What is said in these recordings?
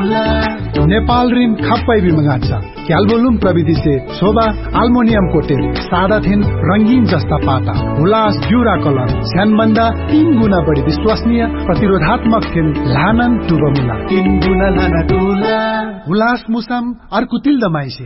नेपाल ऋण खप्पै बिमगाछ क्याल्बोलुम प्रविधि से शोभा aluminium coated सादा थिन रंगीन जस्ता पाता हुलास जुरा कलर स्यानभन्दा 3 गुना बढी विश्वसनीय प्रतिरोधात्मक थिन लानन टुबमुला 3 गुना लाना टुला हुलास मुसाम अर्कुतिल दमाइसे।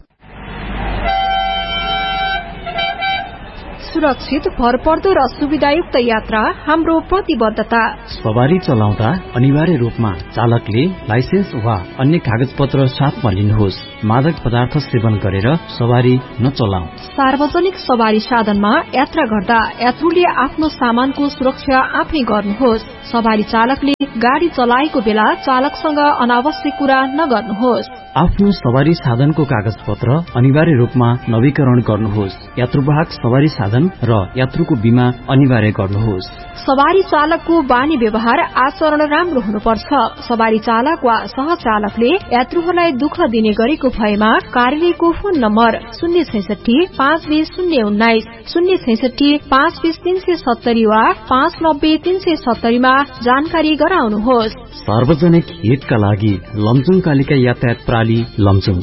सुरक्षित भरपर्दो र सुविधायुक्त यात्रा हाम्रो प्रतिबद्धता। सवारी चलाउँदा अनिवार्य रूपमा चालकले लाइसेन्स वा अन्य कागज पत्र साथमा लिनुहोस्। मादक पदार्थ सेवन गरेर सवारी नचलाऊ। सार्वजनिक सवारी साधनमा यात्रा गर्दा यात्रुले आफ्नो सामानको सुरक्षा आफै गर्नुहोस्। सवारी चालकले गाडी चलाएको बेला चालकसँग अनावश्यक कुरा नगर्नुहोस्। आफ्नो सवारी साधनको कागज पत्र अनिवार्य रूपमा नवीकरण गर्नुहोस्। यात्रुवाहक सवारी साधन र यात्रुको बीमा अनिवार्य गर्नुहोस्। सवारी चालकको बानी व्यवहार आचरण राम्रो हुनुपर्छ। सवारी चालक वा सहचालकले यात्रुहरूलाई दुःख दिने गरेको भएमा कार्यालयको फोन नम्बर 066-520-019 066-520-370 वा 590-370 मा जानकारी गराउनुहोस्। सार्वजनिक हितका लागि लमजुङ कालिका यातायात प्रणाली लमजुङ।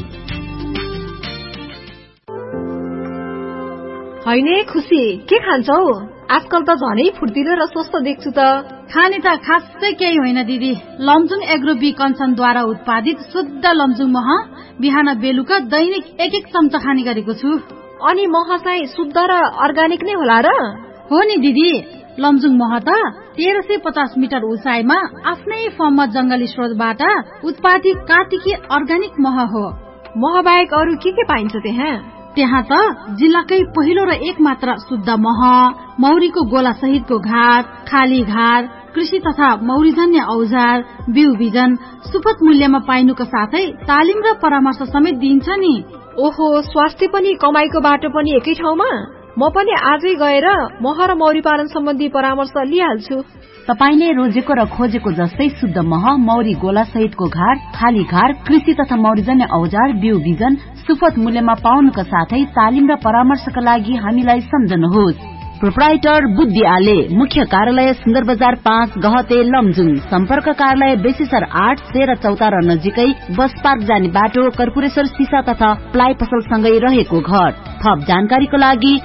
हैने खुसी के खान्छौ? आजकल त झनै फुर्तिलो र स्वस्थ देख्छु त। खाने त खासै केही होइन दिदी। लमजुङ एग्रो बी कञ्चनद्वारा उत्पादित शुद्ध लमजुङ मह बिहान बेलुका दैनिक 1-1 चम्चा खाने गरेको छु। अनि मह चाहिँ शुद्ध र अर्गानिक नै होला र? हो नि दिदी। लमजुङ मह त 1350 मिटर उचाइमा आफ्नै फर्ममा जंगली स्रोतबाट उत्पादित कार्तिकी अर्गानिक मह हो। मह बाहेक अरू के पाइन्छ त्यहाँ त जिल्लाकै पहिलो र एक मात्र शुद्ध मह, मौरीको गोला सहितको घाट, खाली घाट, कृषि तथा मौरीजन्य औजार, बिउ बिजन सुपथ मूल्यमा पाइनुको साथै तालिम र परामर्श समेत दिन्छ नि। ओहो, स्वास्थ्य पनि कमाईको बाटो पनि एकै ठाउँमा। म पनि आजै गएर मह र मौरी पालन सम्बन्धी परामर्श लिइहाल्छु। तपाईले रोजेको र खोजेको जस्तै शुद्ध मह, मौरी गोला सहितको घाट, खाली घाट, कृषि तथा मौरीजन्य औजार, बिउ बिजन सुपथ मूल्यमा पाउनुका साथै तालिम र परामर्शका लागि हामीलाई सम्झनुहोस्। प्रोप्राइटर बुद्धि आले, मुख्य कार्यालय सुन्दर बजार 5 गहते लमजुङ। सम्पर्क कार्यालय बेसीसर 8 13 चौतारा नजिकै बस पार्क जाने बाटो, कर्पूरेश्वर सिसा तथा प्लाई पसल सँगै रहेको घर। थप जानकारीको लागि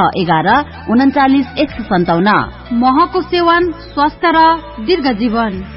9861 39 157। महको सेवन स्वस्थ र दीर्घ जीवन।